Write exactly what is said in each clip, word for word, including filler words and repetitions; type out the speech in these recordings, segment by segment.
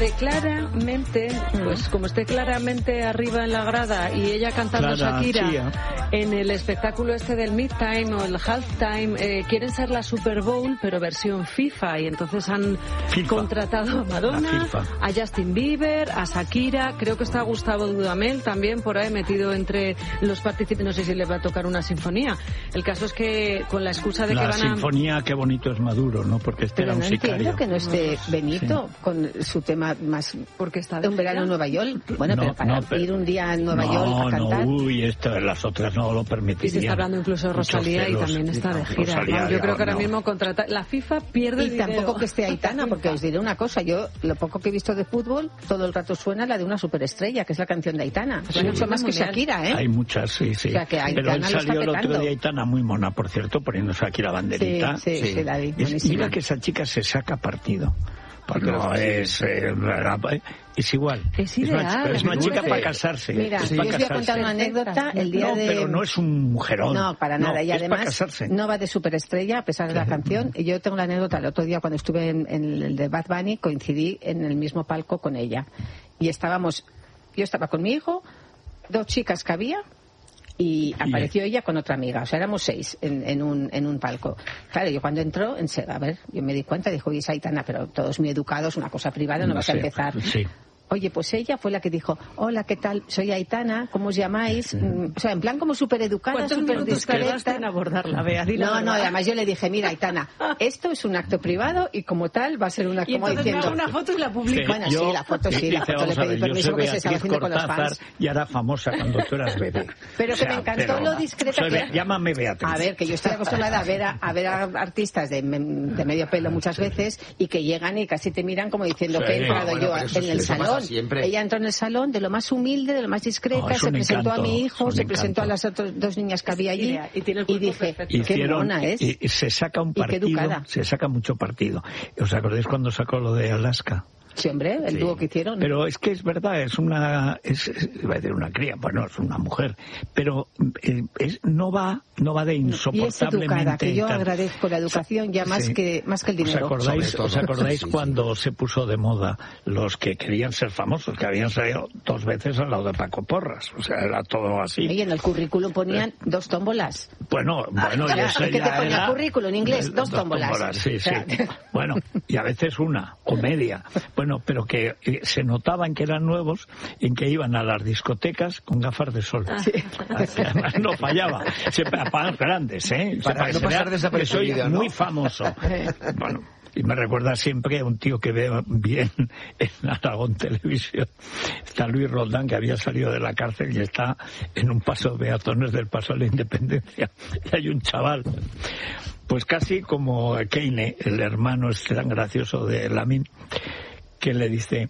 Claramente, pues como esté claramente arriba en la grada y ella cantando Clara, Shakira sí, ¿eh? en el espectáculo este del Midtime o el Halftime, eh, quieren ser la Super Bowl pero versión FIFA, y entonces han FIFA. contratado a Madonna, a Justin Bieber, a Shakira, creo que está Gustavo Dudamel también por ahí metido entre los participantes, no sé si les va a tocar una sinfonía. El caso es que con la excusa de la que van a... La sinfonía, qué bonito es Maduro, ¿no? Porque este pero era un no sicario. entiendo que no esté Benito sí. con su tema más porque está de un verano en Nueva York. Bueno, no, pero para no, pero, ir un día a Nueva no, York a cantar. No, uy, esto, las otras no lo permitirían. Y se está hablando incluso de Rosalía y también está de gira. Rosalía, yo creo que ahora no. mismo contrata la FIFA pierde y dinero. tampoco que esté Aitana, porque os diré una cosa, yo lo poco que he visto de fútbol, todo el rato suena la de una superestrella, que es la canción de Aitana. Sí, mucho más que Shakira, ¿eh? Hay muchas, sí, sí. O sea, que pero él salió el otro día Aitana muy mona, por cierto, poniéndose aquí la banderita. Sí, sí, sí, sí la vi, es, mira que esa chica se saca partido. Porque no es, eh, es igual. Es ideal. Es una, es una chica para casarse. Mira, es sí. para yo os voy a contar una anécdota. El día no, de... pero no es un mujerón. No, para nada. No, y además no va de superestrella, a pesar de la canción. Y yo tengo la anécdota. El otro día, cuando estuve en, en el de Bad Bunny, coincidí en el mismo palco con ella. Y estábamos... Yo estaba con mi hijo, dos chicas que había... Y apareció ella con otra amiga, o sea, éramos seis en, en, un, en un palco. Claro, yo cuando entró, en, a ver, yo me di cuenta, dijo, oye, es Aitana, pero todos muy educados, una cosa privada, no, no vas sé, a empezar. Sí. Oye, pues ella fue la que dijo, hola, ¿qué tal? Soy Aitana, ¿cómo os llamáis? Mm. O sea, en plan como súper educada, súper discreta. En abordarla, Bea, no, no, además yo le dije, mira, Aitana, esto es un acto privado y como tal va a ser un acto, y como diciendo... una foto y la publica. Sí, bueno, yo, sí, la foto sí, la foto le pedí permiso porque se estaba haciendo con los fans. Y era famosa cuando tú eras bebé. Pero o sea, que me encantó pero, lo discreta soy, que... Llámame Beatriz. A ver, que yo estoy acostumbrada a ver a, a ver a artistas de, de medio pelo muchas veces y que llegan y casi te miran como diciendo sí, que he entrado bueno, yo en el salón. Ella entró en el salón de lo más humilde, de lo más discreta, no, se presentó encanto, a mi hijo, se encanto. presentó a las otras dos niñas que había allí y, tiene el y dije, Hicieron, qué mona es. Y, y se saca un partido, se saca mucho partido. ¿Os acordáis cuando sacó lo de Alaska? Sí, hombre, el sí. dúo que hicieron. Pero es que es verdad, es una, es, iba a decir una cría, bueno, es una mujer, pero eh, es, no va, no va de insoportablemente. Y es educada, que yo agradezco la educación ya más sí. que más que el dinero. ¿Os acordáis, ¿os acordáis sí, cuando sí. se puso de moda los que querían ser famosos, que habían salido dos veces al lado de Paco Porras? O sea, era todo así. Y en el currículum ponían dos tómbolas. Bueno, bueno, ah, yo sé ¿qué ya te ponía era, currículum en inglés? Dos, dos tómbolas. tómbolas. Sí, sí. Bueno, y a veces una, o media. Bueno, pero que eh, se notaban que eran nuevos en que iban a las discotecas con gafas de sol. Sí. Además no fallaba. Siempre a pan grandes, ¿eh? Para no pasar desapercibido, que soy ¿no? muy famoso. Bueno, y me recuerda siempre a un tío que veo bien en Aragón Televisión. Está Luis Roldán, que había salido de la cárcel y está en un paso de peatones del Paso de la Independencia. Y hay un chaval, pues casi como Keine, el hermano este tan gracioso de Lamin, que le dice,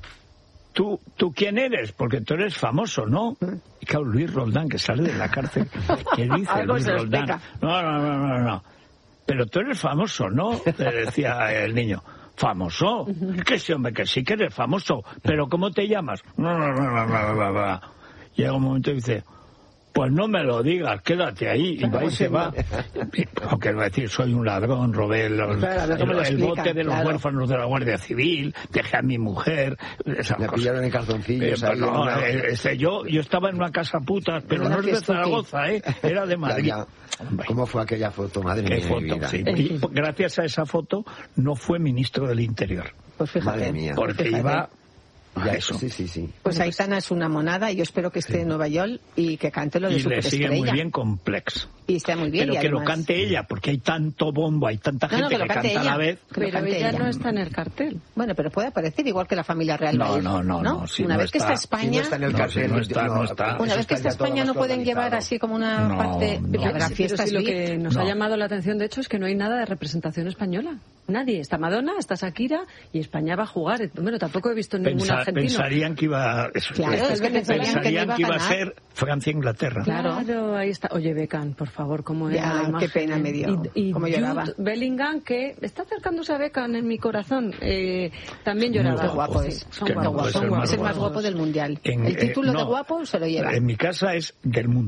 ¿Tú, ¿tú quién eres? Porque tú eres famoso, ¿no? Y claro, Luis Roldán, que sale de la cárcel, ¿qué dice Luis Roldán? No, no, no, no, no. Pero tú eres famoso, ¿no? Le decía el niño. ¿Famoso? Que sí, hombre, que sí que eres famoso. ¿Pero cómo te llamas? No, no, no, no, no, no, no. Llega un momento y dice, pues no me lo digas, quédate ahí. Y va y se va. Aunque va a decir, soy un ladrón, robé los, claro, el, el bote de los claro. huérfanos de la Guardia Civil, dejé a mi mujer. Esa me cosa. Pillaron en calzoncillos. Eh, no, una... este, yo, yo estaba en una casa puta, pero no es de Zaragoza, ¿eh? Era de Madrid. Ya, ya. ¿Cómo fue aquella foto? Madre ¿Qué mía. Foto? Vida. Sí. Y gracias a esa foto no fue ministro del Interior. Pues fíjate. Madre mía. Porque fíjate. iba... Ya, eso. Sí, sí, sí. Pues Aitana es una monada y yo espero que esté sí. en Nueva York y que cante lo de y superestrella. Y le sigue muy bien con Plex. Y está muy bien. Pero y que además... lo cante ella, porque hay tanto bombo, hay tanta gente no, no, que, que canta ella, a la vez. Pero ella, ella no está en el cartel. Bueno, pero puede aparecer igual que la familia real. No, no, no, no. Si una no vez está, que está España... Si no está en el cartel, no, si no está, no está. Una vez que está España no pueden llevar así como una no, parte... No, y habrá sí, fiestas sí, lo que nos no. ha llamado la atención, de hecho, es que no hay nada de representación española. Nadie. Está Madonna, está Shakira y España va a jugar. Bueno, tampoco he visto ningún Pensa, argentino. Pensarían que iba... Eso, claro, es que pensarían, pensarían que, que iba a ser Francia-Inglaterra. Claro. claro, ahí está. Oye, Beckham, por favor, ¿cómo era ya, la imagen? Qué pena me dio. Y, y cómo lloraba. Jude Bellingham, que está acercándose a Beckham en mi corazón. Eh, también lloraba. Qué guapo es. Son Qué guapos. guapo. Son guapos. Es el más guapo del mundial. En, el título eh, no, de guapo se lo lleva. En mi casa es del mundo.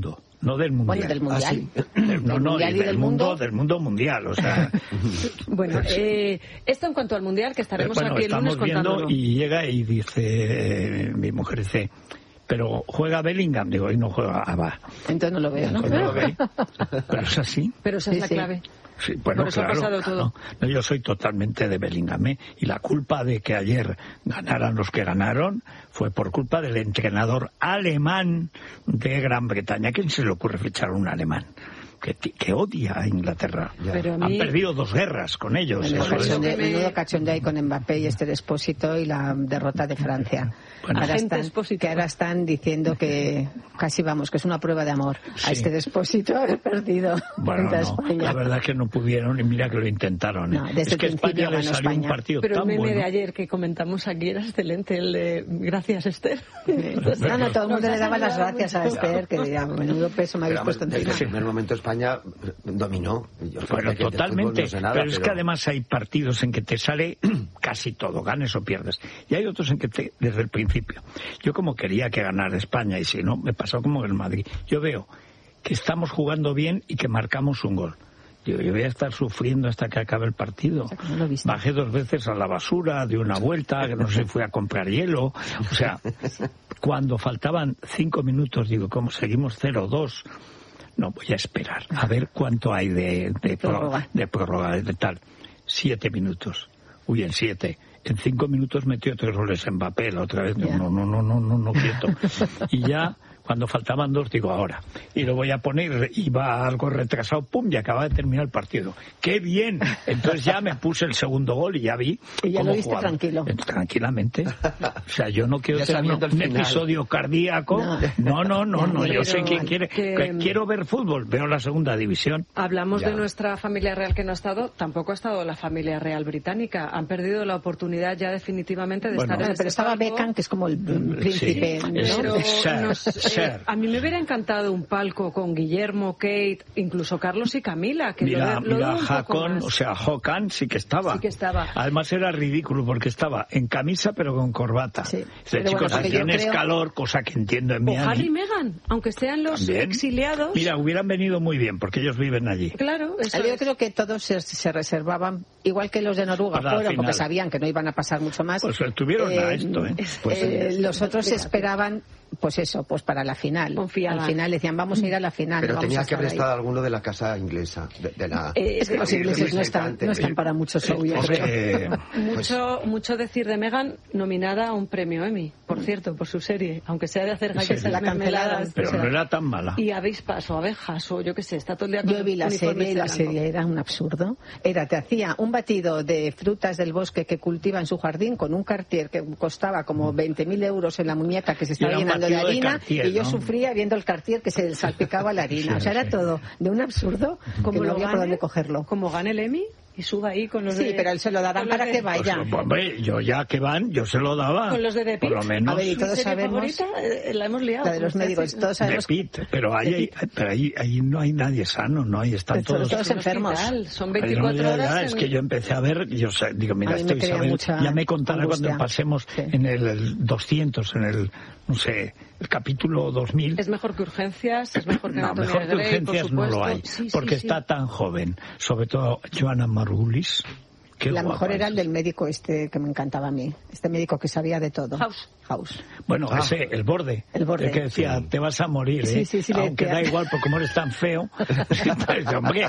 no del mundial. Bueno, del mundial. Ah, sí. del, no, del no, mundial y y del, del mundo, mundo. del mundo mundial, o sea. Bueno, eh, esto en cuanto al mundial, que estaremos bueno, aquí el lunes estamos viendo contándolo. y llega y dice, eh, mi mujer dice, pero juega Bellingham, digo, y no juega, ah, va. Entonces no lo veo, ¿no? Pues no lo ve. Pero es así. Pero esa es Sí, la sí. clave. Sí, bueno, Por eso ha claro, pasado todo. No, no, yo soy totalmente de Bellingham, ¿eh? Y la culpa de que ayer ganaran los que ganaron fue por culpa del entrenador alemán de Gran Bretaña. ¿A quién se le ocurre fichar a un alemán? Que, que odia a Inglaterra. Pero a mí... Han perdido dos guerras con ellos. Menudo eso es. cachondeo, que me- menudo cachondeo ahí con Mbappé y este Despósito y la derrota de Francia. Bueno. ahora, Agente están, Expósito. que ahora están diciendo que casi vamos, que es una prueba de amor Sí. a este Despósito haber perdido Bueno, frente a no, España. la verdad es que no pudieron y mira que lo intentaron. ¿eh? No, desde es el que España principio le ganó salió un España. partido Pero el tan meme bueno. de ayer que comentamos aquí era excelente, el de gracias, Esther. No, no, todo el mundo le daba las gracias a mucho. Esther, que diría, menudo peso me habéis Pero, puesto desde el encima. primer momento España dominó. Yo creo Bueno, que de totalmente. fútbol no sé nada, pero es que además hay partidos en que te sale casi todo, ganes o pierdes. Y hay otros en que te, desde el principio. Yo como quería que ganara España, y si no, me pasó como en el Madrid. Yo veo que estamos jugando bien y que marcamos un gol. Yo, yo voy a estar sufriendo hasta que acabe el partido. O sea, que no lo viste. Bajé dos veces a la basura, de una vuelta, que no sé, fui a comprar hielo. O sea, cuando faltaban cinco minutos, digo, ¿cómo seguimos cero dos? No, voy a esperar a ver cuánto hay de, de, Prórroga. de prórroga, de tal. Siete minutos. Uy, en siete. En cinco minutos metió tres goles en papel otra vez. Ya. No, no, no, no, no, no, quieto. Y ya, cuando faltaban dos, digo, ahora. Y lo voy a poner, iba algo retrasado, pum, y acaba de terminar el partido. ¡Qué bien! Entonces ya me puse el segundo gol y ya vi Y ya cómo lo viste jugaban. tranquilo. Eh, Tranquilamente. O sea, yo no quiero Ya tener un, sabiendo el un final. episodio cardíaco. No. No, no, no, no. Pero Yo sé quién quiere. que- que quiero ver fútbol. Veo la segunda división. Hablamos Ya. de nuestra familia real que no ha estado, tampoco ha estado la familia real británica. Han perdido la oportunidad ya definitivamente de Bueno. estar en Bueno, este pero estaba palco. Beckham, que es como el príncipe, Sí, ¿no? es- Pero Ser, nos- eh, ser. a mí me hubiera encantado un palco con Guillermo, Kate, incluso Carlos y Camila, que Mira, lo, de- lo mira, veo un poco Hakon, más. o sea, Hokan sí que estaba. Sí que estaba. Además era ridículo porque estaba en camisa pero con corbata. Sí. Dice, Pero chicos, bueno, si porque yo tienes creo- calor, cosa que entiendo en O Miami. Harry y Meghan, aunque sean los También. exiliados. Mira, hubieran venido muy bien porque ellos viven allí. Claro, eso Yo es. creo que todos se, se reservaban, igual que los de Noruega Para la fueron, porque final. sabían que no iban a pasar mucho más. Pues tuvieron a esto, ¿eh? Pues, eh, los otros esperaban, pues eso, pues para la final. Confiaban. Al final decían, vamos a ir a la final. Pero no vamos tenía a que haber estar ahí. estado alguno de la casa inglesa, de, de la... Eh, es que los Sí, ingleses no están, representante. no están para mucho show, yo Hombre, creo. eh, Mucho, mucho decir de Meghan, nominada a un premio Emmy, por cierto, por su serie, aunque sea de hacer galletas Sí. La cancelaron. pero no era tan mala. y avispas o abejas o yo qué sé, está todo el día con Yo vi la uniformes serie y de la blanco. serie era un absurdo. Era, te hacía un batido de frutas del bosque que cultiva en su jardín con un Cartier que costaba como veinte mil euros en la muñeca que se estaba era un llenando de batido de harina Cartier, y yo ¿no? sufría viendo el Cartier que se salpicaba la harina. Sí, o sea, era sí. todo de un absurdo que no había por dónde cogerlo. como gane el Emmy y suba ahí con los Sí, de, pero él se lo darán con los para de- que vaya. Pues, hombre, yo ya que van, yo se lo daba. Con los de The Por lo Pitt. menos. A ver, y ¿Mi todos serie sabemos- favorita? Eh, la hemos liado. La de los como médicos, usted. todos De sabemos Pitt, pero ahí, hay- pero ahí, ahí no hay nadie sano, ¿no? Ahí están Todos- todos... todos Es un enfermos. hospital, son Ay, no, veinticuatro ya, ya, horas. es en- que yo empecé a ver, yo sé, digo, mira, A mí me esto crea Isabel, mucha ya me contará angustia. cuando pasemos Sí. en el, el doscientos, en el, no sé, el capítulo dos mil. Es mejor que urgencias, es mejor que No, Anatomía mejor de que Grey, por urgencias no lo supuesto. hay, Sí, sí, porque sí. está tan joven, sobre todo Joanna Margulis. Qué La guapa mejor era es. el del médico este que me encantaba a mí. Este médico que sabía de todo. House. House. Bueno, Ah. ese, el borde. El borde. que decía, te vas a morir, ¿eh? Sí, sí, sí, le Aunque decía. da igual, porque como eres tan feo. Entonces, hombre.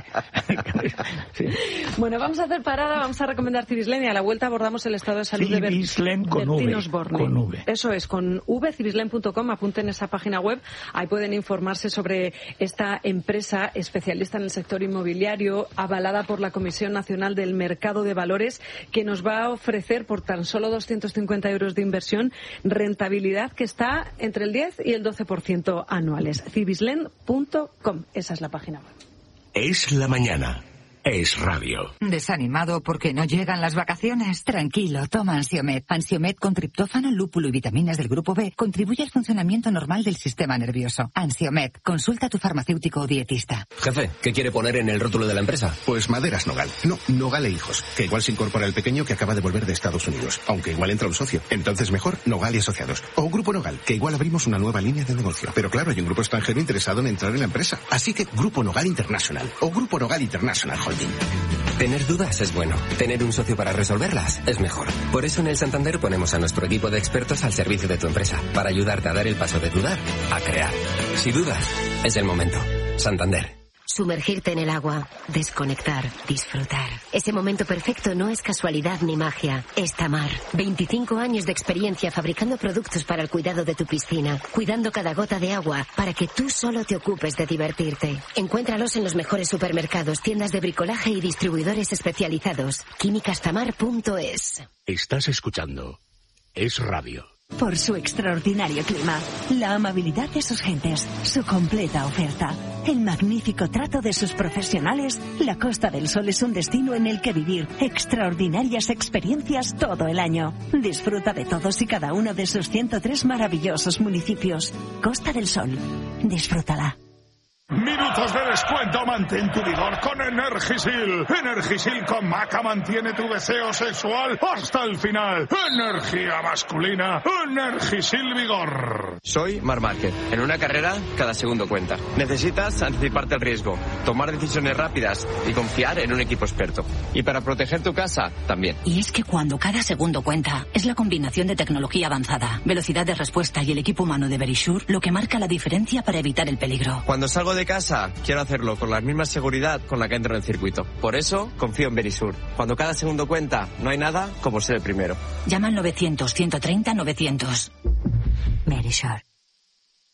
Sí. Bueno, vamos a hacer parada, vamos a recomendar Cibislen y a la vuelta abordamos el estado de salud de Ber- Cibislen con Bertín V, Osborne. con V. Eso es, con v, cibislen punto com, apunten esa página web, ahí pueden informarse sobre esta empresa especialista en el sector inmobiliario, avalada por la Comisión Nacional del Mercado de Valores, que nos va a ofrecer por tan solo doscientos cincuenta euros de inversión rentabilidad que está entre el diez y el doce por ciento anuales. cibislen punto com, esa es la página web. Es la mañana. Es Radio. ¿Desanimado porque no llegan las vacaciones? Tranquilo, toma Ansiomed. Ansiomed con triptófano, lúpulo y vitaminas del grupo B contribuye al funcionamiento normal del sistema nervioso. Ansiomed, consulta a tu farmacéutico o dietista. Jefe, ¿qué quiere poner en el rótulo de la empresa? Pues Maderas Nogal. No, Nogal e Hijos, que igual se incorpora el pequeño que acaba de volver de Estados Unidos, aunque igual entra un socio. Entonces mejor Nogal y Asociados. O Grupo Nogal, que igual abrimos una nueva línea de negocio. Pero claro, hay un grupo extranjero interesado en entrar en la empresa. Así que Grupo Nogal International o Grupo Nogal International Holding. Tener dudas es bueno. Tener un socio para resolverlas es mejor. Por eso en el Santander ponemos a nuestro equipo de expertos al servicio de tu empresa, para ayudarte a dar el paso de dudar a crear. Si dudas, es el momento. Santander. Sumergirte en el agua, desconectar, disfrutar. Ese momento perfecto no es casualidad ni magia, es Tamar. veinticinco años de experiencia fabricando productos para el cuidado de tu piscina, cuidando cada gota de agua para que tú solo te ocupes de divertirte. Encuéntralos en los mejores supermercados, tiendas de bricolaje y distribuidores especializados. químicas tamar punto es. Estás escuchando Es Radio. Por su extraordinario clima, la amabilidad de sus gentes, su completa oferta, el magnífico trato de sus profesionales, la Costa del Sol es un destino en el que vivir extraordinarias experiencias todo el año. Disfruta de todos y cada uno de sus ciento tres maravillosos municipios. Costa del Sol, disfrútala. Minutos de descuento, mantén tu vigor con Energisil. Energisil con maca mantiene tu deseo sexual hasta el final. Energía masculina, Energisil Vigor. Soy Marc Márquez. En una carrera, cada segundo cuenta. Necesitas anticiparte al riesgo, tomar decisiones rápidas y confiar en un equipo experto. Y para proteger tu casa, también. Y es que cuando cada segundo cuenta, es la combinación de tecnología avanzada, velocidad de respuesta y el equipo humano de Verisure lo que marca la diferencia para evitar el peligro. Cuando salgo de casa, quiero hacerlo con la misma seguridad con la que entro en el circuito. Por eso, confío en Verisure. Cuando cada segundo cuenta, no hay nada como ser el primero. Llama al novecientos, ciento treinta, novecientos. Verisure.